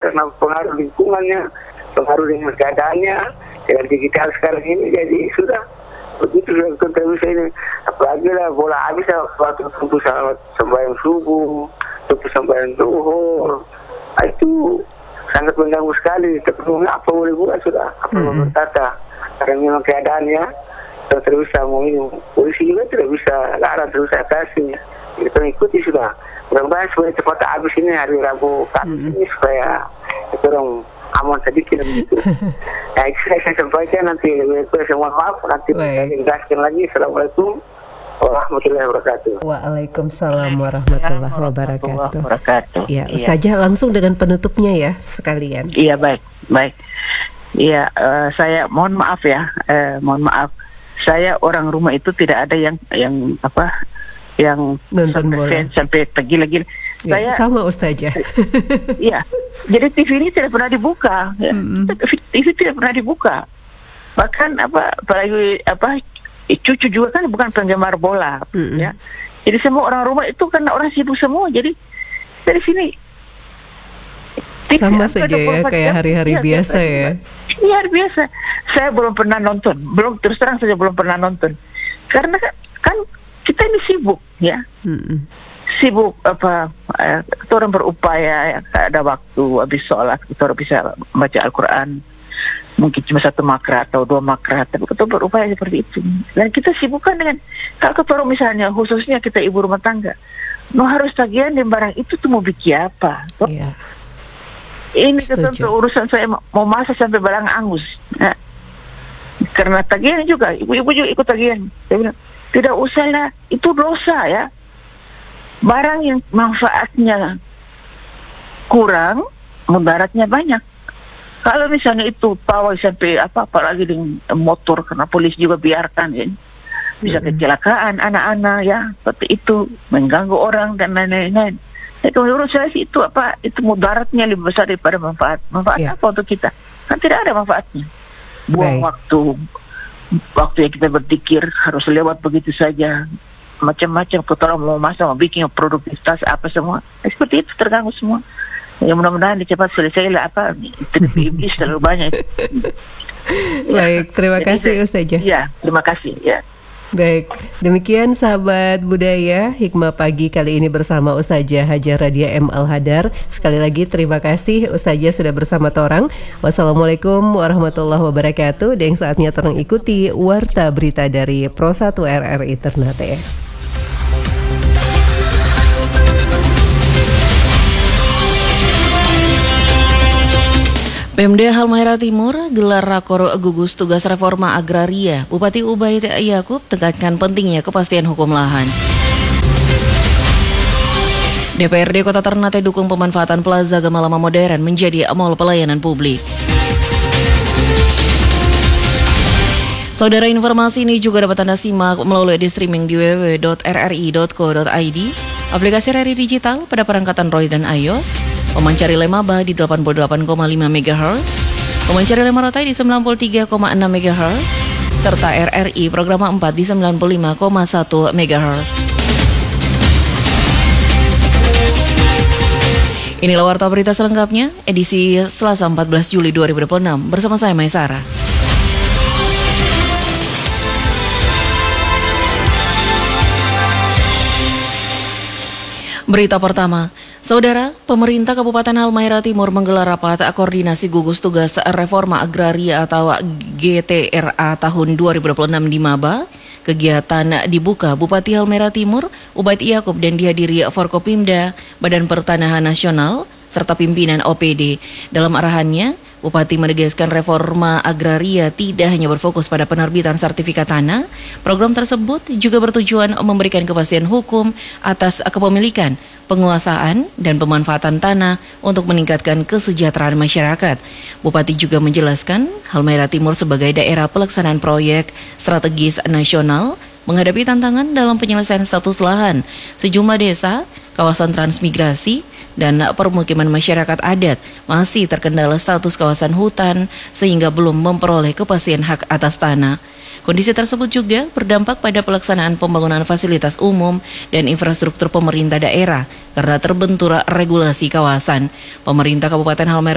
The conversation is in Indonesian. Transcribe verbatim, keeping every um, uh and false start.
karena pengaruh lingkungannya, pengaruh dengan keadaannya, dengan digital sekarang ini, jadi sudah begitu sudah bisa ini. Apalagi lah bola habis waktu tunggu sembahyang subuh, tunggu sembahyang zuhur, itu sangat mengganggu sekali. Tapi apa boleh buat sudah, apa mm-hmm. berkata, karena memang keadaannya kita tidak bisa mau ini, polisi juga tidak bisa larang, terus atasi. Kita mengikuti sudah. Mudah-mudahan supaya cepat habis ini hari Rabu Kamis mm-hmm. ini supaya kita orang aman sedikit begitu. Nah, itu saya, saya sampaikan nanti. Saya mohon maaf nanti saya jelaskan lagi. Assalamualaikum warahmatullahi wabarakatuh. Waalaikumsalam warahmatullahi wabarakatuh. wabarakatuh. Ya, Ustazah langsung dengan penutupnya ya sekalian. Iya baik, baik. Iya, uh, saya mohon maaf ya, uh, mohon maaf. Saya orang rumah itu tidak ada yang yang apa, yang nonton bola sampai tergila-gila. Ya, saya sama Ustazah. Iya, jadi T V ini tidak pernah dibuka. Ya. Mm-hmm. T V tidak pernah dibuka. Bahkan apa, apalagi apa, cucu juga kan bukan penggemar bola, mm-hmm. ya. Jadi semua orang rumah itu karena orang sibuk semua. Jadi dari sini sama saja ya kayak hari-hari ya, biasa ya. Iya hari biasa. Saya belum pernah nonton, belum terus terang saja belum pernah nonton. Karena kan, kan kita ini sibuk, ya. Mm-hmm. Sibuk apa, eh, kita orang berupaya ya, ada waktu habis sholat kita orang bisa baca Al-Quran mungkin cuma satu makra atau dua makra, tapi kita berupaya seperti itu. Dan kita sibukkan dengan kalau kita orang misalnya khususnya kita ibu rumah tangga mau harus tagihan dan barang itu tuh mau bikin apa yeah. Ini tentu urusan saya mau masak sampai barang angus, nah, karena tagihan juga ibu-ibu juga ikut tagihan. Saya bilang tidak usahlah, itu dosa ya. Barang yang manfaatnya kurang, mudaratnya banyak. Kalau misalnya itu pawai sampai apa, apalagi dengan motor, karena polisi juga biarkan ya, bisa kecelakaan anak-anak ya, seperti itu mengganggu orang dan lain-lain. Jadi menurut saya sih itu apa, itu mudaratnya lebih besar daripada manfaat. Manfaat ya. Apa untuk kita? Kan tidak ada manfaatnya. Buang Baik. waktu, waktu yang kita berpikir harus lewat begitu saja. Macam-macam kita mau masak, mau bikin produktivitas apa semua, seperti itu terganggu semua. Ya mudah-mudahan cepat selesai lah apa iblis terlalu banyak. Baik, terima Jadi, kasih Ustazah. Ya, terima kasih ya. Baik, demikian sahabat budaya Hikmah Pagi kali ini bersama Ustazah Hajah Radia M. Al-Hadar. Sekali lagi terima kasih Ustazah sudah bersama torang. Wassalamualaikum warahmatullahi wabarakatuh. Dan saatnya torang ikuti warta berita dari Pro satu R R I Ternate. Pemda Halmahera Timur gelar rakor gugus tugas reforma agraria. Bupati Ubaid Yakub tekankan pentingnya kepastian hukum lahan. D P R D Kota Ternate dukung pemanfaatan Plaza Gamalama modern menjadi mall pelayanan publik. Saudara, informasi ini juga dapat Anda simak melalui di streaming di w w w titik r r i titik co titik i d, aplikasi R R I Digital pada perangkatan Android dan iOS, pemancar relay Maba di delapan puluh delapan koma lima megahertz, pemancar relay Marotai di sembilan puluh tiga koma enam megahertz, serta R R I program empat di sembilan puluh lima koma satu megahertz. Inilah warta berita selengkapnya, edisi Selasa empat belas Juli dua ribu dua puluh enam, bersama saya Maisara. Berita pertama, Saudara, pemerintah Kabupaten Halmahera Timur menggelar rapat koordinasi gugus tugas reforma agraria atau G T R A tahun dua ribu dua puluh enam di Maba. Kegiatan dibuka Bupati Halmahera Timur, Ubaid Yakub, dan dihadiri Forkopimda, Badan Pertanahan Nasional, serta pimpinan O P D. Dalam arahannya, Bupati menegaskan reforma agraria tidak hanya berfokus pada penerbitan sertifikat tanah. Program tersebut juga bertujuan memberikan kepastian hukum atas kepemilikan, penguasaan, dan pemanfaatan tanah untuk meningkatkan kesejahteraan masyarakat. Bupati juga menjelaskan Halmahera Timur sebagai daerah pelaksanaan proyek strategis nasional menghadapi tantangan dalam penyelesaian status lahan. Sejumlah desa, kawasan transmigrasi, dan permukiman masyarakat adat masih terkendala status kawasan hutan sehingga belum memperoleh kepastian hak atas tanah. Kondisi tersebut juga berdampak pada pelaksanaan pembangunan fasilitas umum dan infrastruktur pemerintah daerah karena terbentur regulasi kawasan. Pemerintah Kabupaten Halmahera